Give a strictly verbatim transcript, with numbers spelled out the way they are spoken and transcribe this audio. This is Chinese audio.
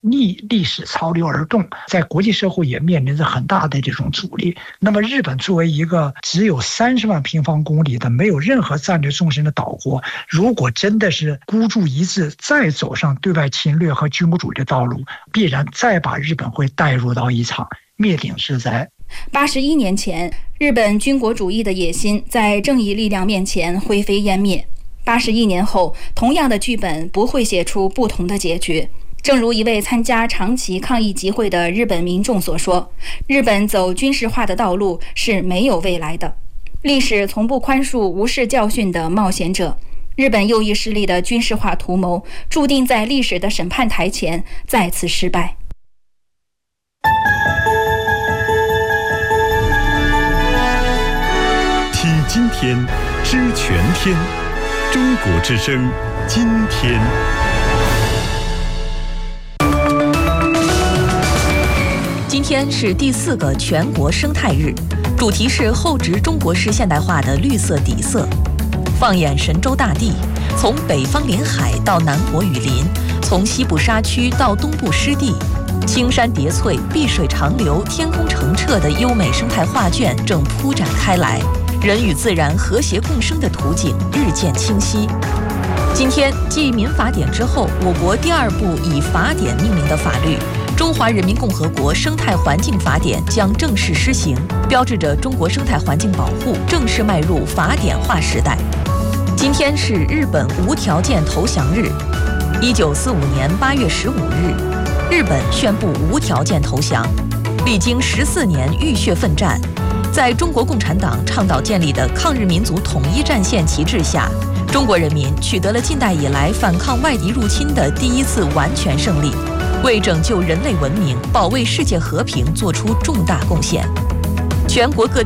逆历史潮流而动，在国际社会也面临着很大的这种阻力。那么日本作为一个只有三十万平方公里的没有任何战略纵深的岛国，如果真的是孤注一掷再走上对外侵略和军国主义的道路，必然再把日本会带入到一场灭顶之灾。 八十一年前，日本军国主义的野心在正义力量面前灰飞烟灭。八十一年后，同样的剧本不会写出不同的结局。正如一位参加长崎抗议集会的日本民众所说，日本走军事化的道路是没有未来的。历史从不宽恕无视教训的冒险者。日本右翼势力的军事化图谋，注定在历史的审判台前再次失败。 听今天，知全天，中国之声，今天。 今天是第四个全国生态日，主题是厚植中国式现代化的绿色底色。放眼神州大地，从北方临海到南国雨林，从西部沙区到东部湿地，青山叠翠、碧水长流、天空澄澈的优美生态画卷正铺展开来，人与自然和谐共生的图景日渐清晰。今天，继民法典之后，我国第二部以法典命名的法律《中华人民共和国生态环境法典》将正式施行，标志着中国生态环境保护正式迈入法典化时代。今天是日本无条件投降日。一九四五年八月十五日，日本宣布无条件投降。历经十四年浴血奋战，在中国共产党倡导建立的抗日民族统一战线旗帜下，中国人民取得了近代以来反抗外敌入侵的第一次完全胜利，为拯救人类文明、保卫世界和平做出重大贡献。全国各